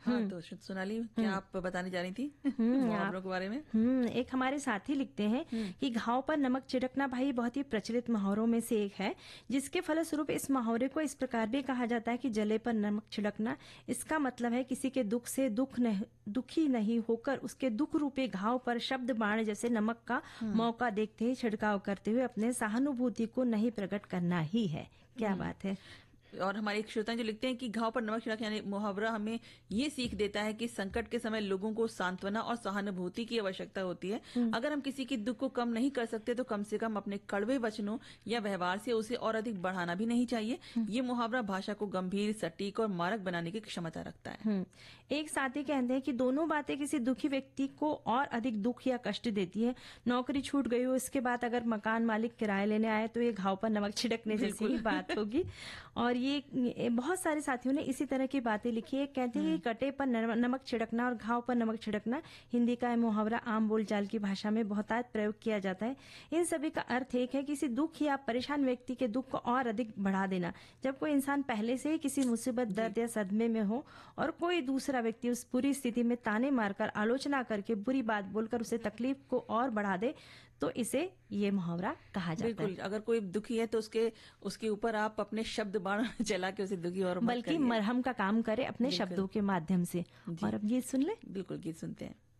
हाँ, तो सोनाली, क्या आप बताने जा रही थी मुहावरों के बारे में? एक हमारे साथी लिखते हैं कि घाव पर नमक छिड़कना भाई बहुत ही प्रचलित मुहावरों में से एक है, जिसके फलस्वरूप इस मुहावरे को इस प्रकार भी कहा जाता है कि जले पर नमक छिड़कना। इसका मतलब है किसी के दुख से दुखी नहीं होकर उसके दुख रूपी घाव पर शब्द बाण जैसे नमक का मौका देखते ही छिड़काव करते हुए अपने सहानुभूति को नहीं प्रकट करना ही है। क्या बात है। और हमारे एक श्रोता जो लिखते हैं कि घाव पर नमक छिड़क यानी मुहावरा हमें ये सीख देता है कि संकट के समय लोगों को सांत्वना और सहानुभूति की आवश्यकता होती है। अगर हम किसी के दुख को कम नहीं कर सकते तो कम से कम अपने कड़वे वचनों या व्यवहार से उसे और अधिक बढ़ाना भी नहीं चाहिए। ये मुहावरा भाषा को गंभीर, सटीक और मारक बनाने की क्षमता रखता है। एक साथी कहते हैं कि दोनों बातें किसी दुखी व्यक्ति को और अधिक दुख या कष्ट देती है। नौकरी छूट गई हो, इसके बाद अगर मकान मालिक किराया लेने आए तो ये घाव पर नमक छिड़कने जैसी ही बात होगी। और ये बहुत सारे साथियों ने इसी तरह की बातें लिखी है। कहते हैं कि कटे पर नमक छिड़कना और घाव पर नमक छिड़कना हिंदी का मुहावरा आम बोलचाल की भाषा में बहुतायत प्रयोग किया जाता है। इन सभी का अर्थ एक है, किसी दुख या परेशान व्यक्ति के दुख को और अधिक बढ़ा देना। जब कोई इंसान पहले से ही किसी मुसीबत, दर्द या सदमे में हो और कोई दूसरा व्यक्ति उस बुरी स्थिति में ताने मारकर, आलोचना करके, बुरी बात बोलकर उसे तकलीफ को और बढ़ा दे तो इसे ये मुहावरा कहा जाता है। बिल्कुल, अगर कोई दुखी है तो उसके ऊपर आप अपने शब्द बाण चला के उसे दुखी और बल्कि मरहम का काम करे अपने शब्दों के माध्यम से। और अब गीत सुन ले। बिल्कुल, गीत सुनते हैं।